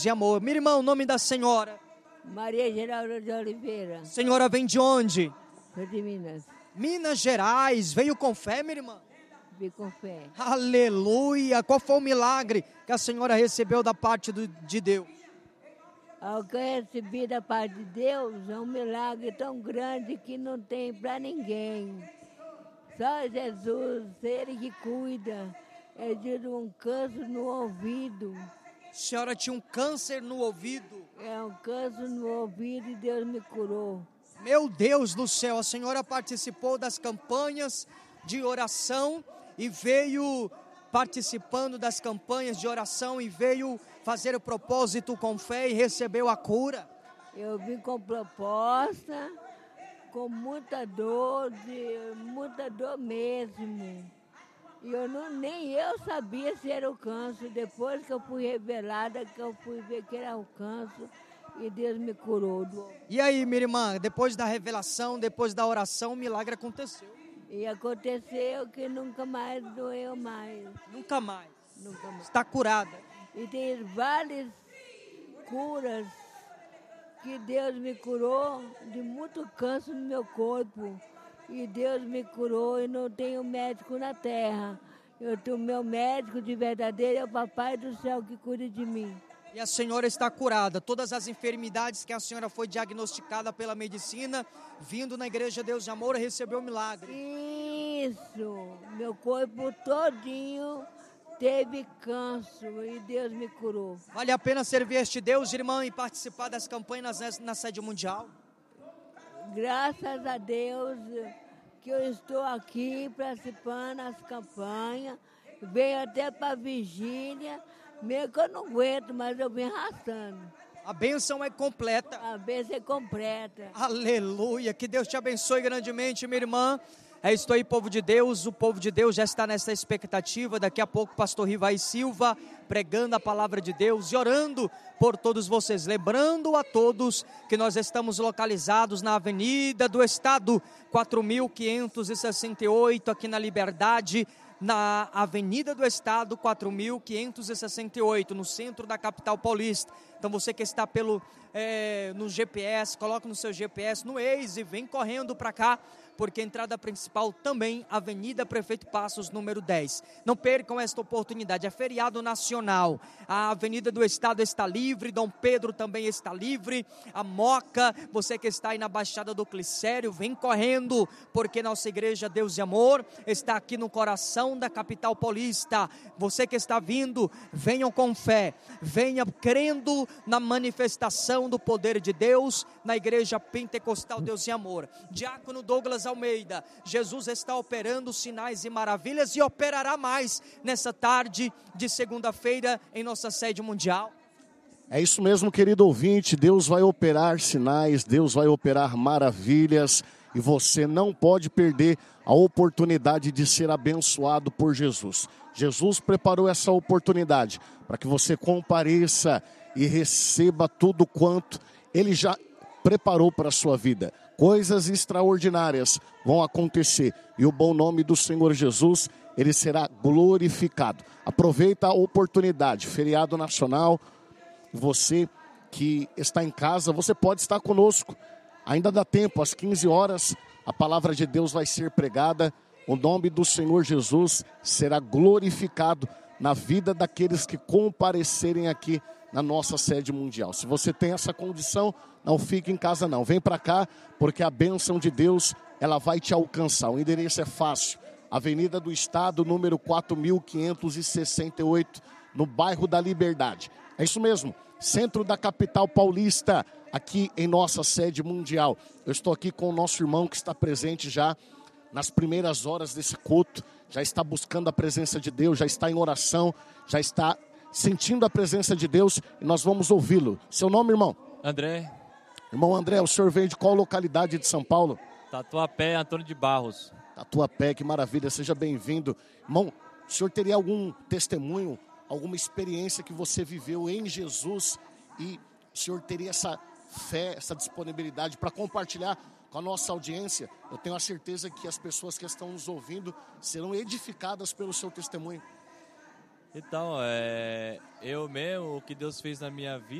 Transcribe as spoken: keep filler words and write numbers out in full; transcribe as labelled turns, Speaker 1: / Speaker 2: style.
Speaker 1: de amor. Minha irmã, o nome da senhora?
Speaker 2: Maria Geralda de Oliveira.
Speaker 1: Senhora vem de onde?
Speaker 2: Sou de Minas.
Speaker 1: Minas Gerais. Veio com fé, minha irmã?
Speaker 2: Vim com fé.
Speaker 1: Aleluia. Qual foi o milagre que a senhora recebeu da parte do, de Deus?
Speaker 2: O que eu recebi da parte de Deus é um milagre tão grande que não tem para ninguém. Só Jesus, Ele que cuida. É de um câncer no ouvido.
Speaker 1: A senhora tinha um câncer no ouvido.
Speaker 2: É um câncer no ouvido e Deus me curou.
Speaker 1: Meu Deus do céu, a senhora participou das campanhas de oração e veio participando das campanhas de oração e veio fazer o propósito com fé e recebeu a cura.
Speaker 2: Eu vim com proposta, com muita dor, de, muita dor mesmo. E eu não, nem eu sabia se era o câncer. Depois que eu fui revelada, que eu fui ver que era o câncer e Deus me curou.
Speaker 1: E aí, minha irmã, depois da revelação, depois da oração, o milagre aconteceu.
Speaker 2: E aconteceu que nunca mais doeu mais.
Speaker 1: Nunca mais.
Speaker 2: Nunca mais.
Speaker 1: Está curada.
Speaker 2: E tem várias curas que Deus me curou de muito câncer no meu corpo. E Deus me curou e não tenho médico na terra. Eu tenho meu médico de verdadeiro, é o Papai do céu que cuida de mim.
Speaker 1: E a senhora está curada. Todas as enfermidades que a senhora foi diagnosticada pela medicina, vindo na Igreja Deus de Amor, recebeu o milagre.
Speaker 2: Isso, meu corpo todinho teve câncer e Deus me curou.
Speaker 1: Vale a pena servir este Deus, irmã, e participar das campanhas na sede mundial?
Speaker 2: Graças a Deus que eu estou aqui participando das campanhas. Venho até para a vigília, mesmo que eu não aguento, mas eu venho arrastando.
Speaker 1: A bênção é completa.
Speaker 2: A bênção é completa.
Speaker 1: Aleluia, que Deus te abençoe grandemente, minha irmã. É isso aí, povo de Deus, o povo de Deus já está nessa expectativa. Daqui a pouco, pastor Rivai Silva pregando a palavra de Deus e orando por todos vocês. Lembrando a todos que nós estamos localizados na Avenida do Estado, quatro mil quinhentos e sessenta e oito, aqui na Liberdade, na Avenida do Estado, quatro mil quinhentos e sessenta e oito, no centro da capital paulista. Então você que está pelo, é, no G P S, coloca no seu G P S, no Waze, vem correndo para cá, porque a entrada principal também, Avenida Prefeito Passos, número dez. Não percam esta oportunidade, é feriado nacional. A Avenida do Estado está livre, Dom Pedro também está livre, a Moca, você que está aí na Baixada do Glicério, vem correndo, porque nossa igreja Deus e Amor está aqui no coração da capital paulista. Você que está vindo, venham com fé, venha crendo na manifestação do poder de Deus, na igreja Pentecostal Deus e Amor. Diácono Douglas Almeida, Jesus está operando sinais e maravilhas e operará mais nessa tarde de segunda-feira em nossa sede mundial.
Speaker 3: É isso mesmo, querido ouvinte, Deus vai operar sinais, Deus vai operar maravilhas e você não pode perder a oportunidade de ser abençoado por Jesus. Jesus preparou essa oportunidade para que você compareça e receba tudo quanto Ele já preparou para a sua vida. Coisas extraordinárias vão acontecer e o bom nome do Senhor Jesus, Ele será glorificado. Aproveita a oportunidade, feriado nacional, você que está em casa, você pode estar conosco, ainda dá tempo, às quinze horas, a palavra de Deus vai ser pregada, o nome do Senhor Jesus será glorificado na vida daqueles que comparecerem aqui na nossa sede mundial. Se você tem essa condição, não fique em casa não, vem para cá, porque a bênção de Deus, ela vai te alcançar. O endereço é fácil, Avenida do Estado, número quatro mil quinhentos e sessenta e oito, no bairro da Liberdade. É isso mesmo, centro da capital paulista, aqui em nossa sede mundial. Eu estou aqui com o nosso irmão que está presente já nas primeiras horas desse culto, já está buscando a presença de Deus, já está em oração, já está sentindo a presença de Deus e nós vamos ouvi-lo. Seu nome, irmão?
Speaker 4: André.
Speaker 3: Irmão André, o senhor veio de qual localidade de São Paulo?
Speaker 4: Tatuapé, Antônio de Barros.
Speaker 3: Tatuapé, que maravilha, seja bem-vindo. Irmão, o senhor teria algum testemunho, alguma experiência que você viveu em Jesus e o senhor teria essa fé, essa disponibilidade para compartilhar com a nossa audiência? Eu tenho a certeza que as pessoas que estão nos ouvindo serão edificadas pelo seu testemunho.
Speaker 4: Então, é, eu mesmo, o que Deus fez na minha vida.